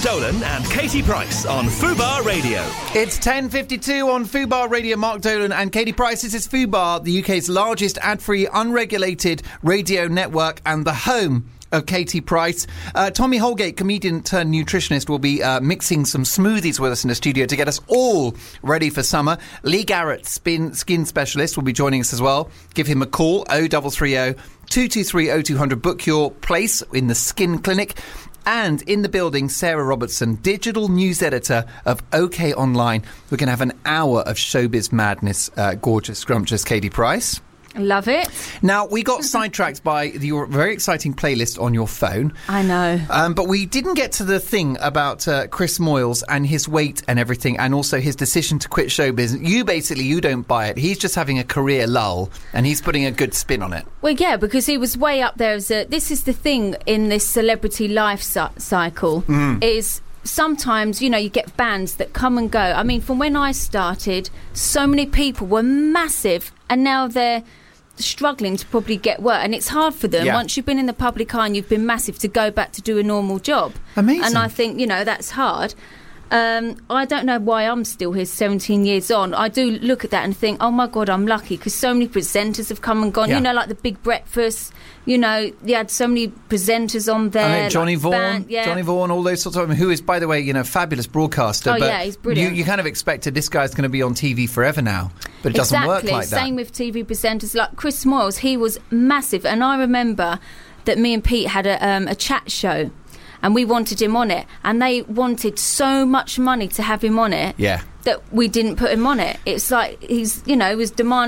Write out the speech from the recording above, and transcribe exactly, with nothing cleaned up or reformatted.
Dolan and Katie Price on Fubar Radio. It's ten fifty-two on Fubar Radio. Mark Dolan and Katie Price. This is Fubar, the U K's largest ad-free, unregulated radio network and the home of Katie Price. Uh, Tommy Holgate, comedian turned nutritionist, will be uh, mixing some smoothies with us in the studio to get us all ready for summer. Lee Garrett, spin, skin specialist, will be joining us as well. Give him a call, oh three three oh, two two three, oh two hundred. Book your place in the Skin Clinic. And in the building, Sarah Robertson, digital news editor of OK Online. We're going to have an hour of showbiz madness. Uh, gorgeous, scrumptious Katie Price. Love it. Now, we got sidetracked by your very exciting playlist on your phone. I know. Um, but we didn't get to the thing about uh, Chris Moyles and his weight and everything, and also his decision to quit showbiz. You basically, you don't buy it. He's just having a career lull, and he's putting a good spin on it. Well, yeah, because he was way up there as a... This is the thing in this celebrity life ci- cycle, mm. is... Sometimes, you know, you get bands that come and go. I mean, from when I started, so many people were massive, and now they're struggling to probably get work, and it's hard for them, yeah. once you've been in the public eye and you've been massive, to go back to do a normal job. Amazing. And I think, you know, that's hard. Um, I don't know why I'm still here seventeen years on. I do look at that and think, oh my God, I'm lucky, because so many presenters have come and gone. Yeah. You know, like the Big Breakfast, you know, you had so many presenters on there. I know, Johnny like Vaughan, band, yeah. Johnny Vaughan, all those sorts of... Who is, by the way, you know, fabulous broadcaster. Oh, but yeah, he's brilliant. You, you kind of expected this guy's going to be on T V forever now, but it exactly. doesn't work like that. Same with T V presenters. Like Chris Moyles, he was massive. And I remember that me and Pete had a, um, a chat show, and we wanted him on it, and they wanted so much money to have him on it, yeah. that we didn't put him on it. It's like he's, you know, he was demanding